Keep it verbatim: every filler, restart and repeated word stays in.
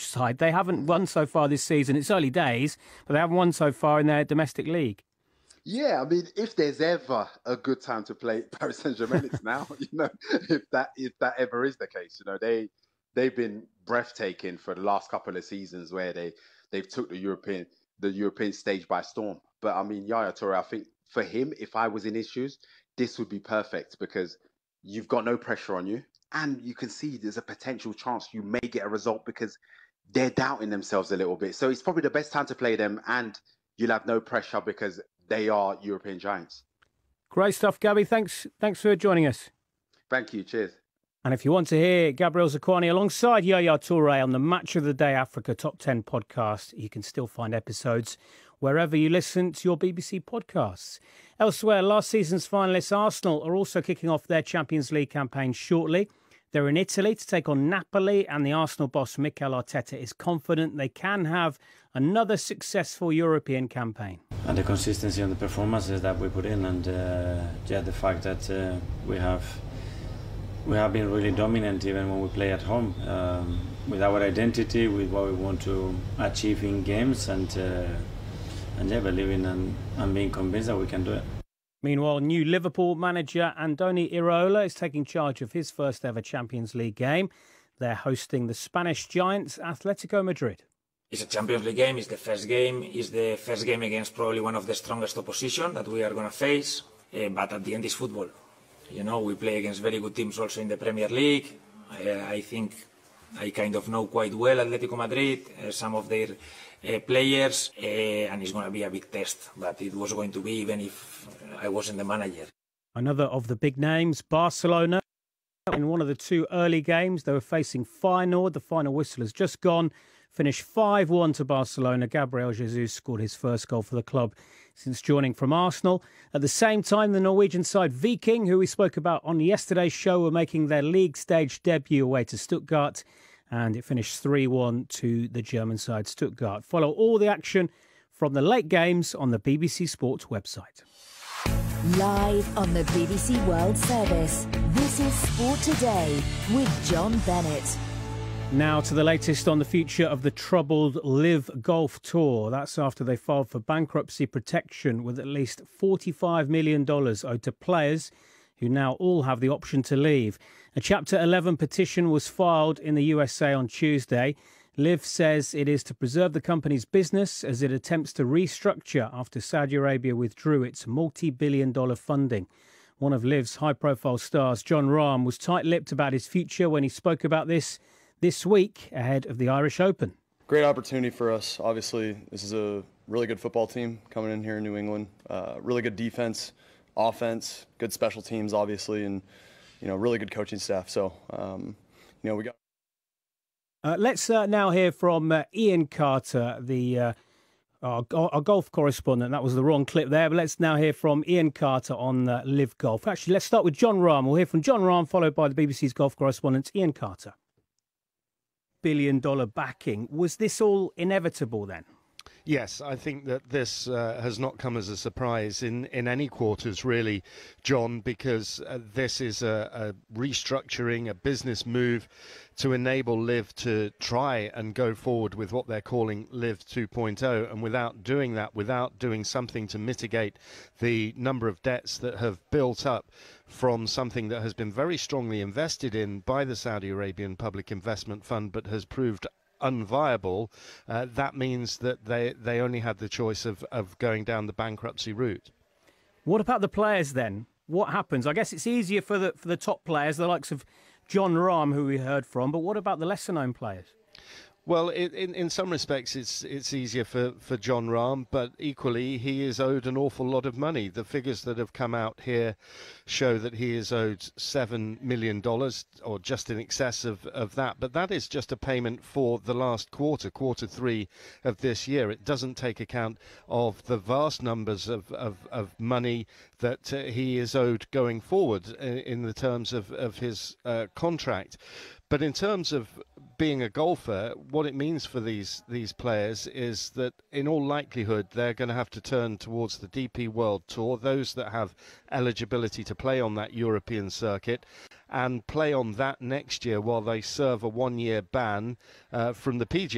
side. They haven't won so far this season. It's early days, but they haven't won so far in their domestic league. Yeah, I mean, if there's ever a good time to play Paris Saint-Germain, it's now. You know, if that if that ever is the case, you know, they they've been breathtaking for the last couple of seasons where they they've took the European the European stage by storm. But I mean, Yaya Toure, I think for him, if I was in his shoes, this would be perfect because you've got no pressure on you, and you can see there's a potential chance you may get a result because they're doubting themselves a little bit. So it's probably the best time to play them, and you'll have no pressure because they are European giants. Great stuff, Gabby. Thanks, thanks for joining us. Thank you. Cheers. And if you want to hear Gabriel Zakuani alongside Yaya Toure on the Match of the Day Africa Top ten podcast, you can still find episodes wherever you listen to your B B C podcasts. Elsewhere, last season's finalists Arsenal are also kicking off their Champions League campaign shortly. They're in Italy to take on Napoli, and the Arsenal boss Mikel Arteta is confident they can have another successful European campaign. And the consistency and the performances that we put in, and uh, yeah, the fact that uh, we have we have been really dominant even when we play at home, um, with our identity, with what we want to achieve in games, and uh, and yeah, believing and, and being convinced that we can do it. Meanwhile, new Liverpool manager Andoni Iraola is taking charge of his first ever Champions League game. They're hosting the Spanish giants Atletico Madrid. It's a Champions League game, it's the first game, it's the first game against probably one of the strongest opposition that we are going to face, uh, but at the end it's football. You know, we play against very good teams also in the Premier League. Uh, I think I kind of know quite well Atletico Madrid, uh, some of their uh, players, uh, and it's going to be a big test, but it was going to be even if I wasn't the manager. Another of the big names, Barcelona. In one of the two early games, they were facing Feyenoord. The final whistle has just gone. Finished five one to Barcelona. Gabriel Jesus scored his first goal for the club since joining from Arsenal. At the same time, the Norwegian side Viking, who we spoke about on yesterday's show, were making their league stage debut away to Stuttgart. And it finished three one to the German side Stuttgart. Follow all the action from the late games on the B B C Sports website. Live on the B B C World Service, this is Sport Today with John Bennett. Now to the latest on the future of the troubled Live Golf Tour. That's after they filed for bankruptcy protection with at least forty-five million dollars owed to players who now all have the option to leave. A Chapter eleven petition was filed in the U S A on Tuesday. Liv says it is to preserve the company's business as it attempts to restructure after Saudi Arabia withdrew its multi-billion dollar funding. One of Liv's high-profile stars, Jon Rahm, was tight-lipped about his future when he spoke about this this week ahead of the Irish Open. Great opportunity for us. Obviously, this is a really good football team coming in here in New England. Uh, really good defense, offense, good special teams, obviously, and you know, really good coaching staff. So, um, you know, we got. Uh, let's uh, now hear from uh, Ian Carter, the uh, our, our golf correspondent. That was the wrong clip there, but let's now hear from Ian Carter on uh, Live Golf. Actually, let's start with Jon Rahm. We'll hear from Jon Rahm, followed by the B B C's golf correspondent, Ian Carter. Billion dollar backing. Was this all inevitable then? Yes, I think that this uh, has not come as a surprise in, in any quarters, really, John, because uh, this is a, a restructuring, a business move to enable Live to try and go forward with what they're calling Live two point oh. And without doing that, without doing something to mitigate the number of debts that have built up from something that has been very strongly invested in by the Saudi Arabian Public Investment Fund, but has proved unviable, uh, that means that they they only had the choice of, of going down the bankruptcy route. What about the players then? What happens? I guess it's easier for the for the top players, the likes of Jon Rahm, who we heard from, but what about the lesser known players? Well, it, in in some respects, it's it's easier for, for Jon Rahm, but equally he is owed an awful lot of money. The figures that have come out here show that he is owed seven million dollars, or just in excess of, of that. But that is just a payment for the last quarter, quarter three of this year. It doesn't take account of the vast numbers of, of, of money that uh, he is owed going forward in, in the terms of, of his uh, contract. But in terms of being a golfer, what it means for these these players is that in all likelihood they're going to have to turn towards the D P World Tour, those that have eligibility to play on that European circuit, and play on that next year while they serve a one-year ban uh, from the P G A.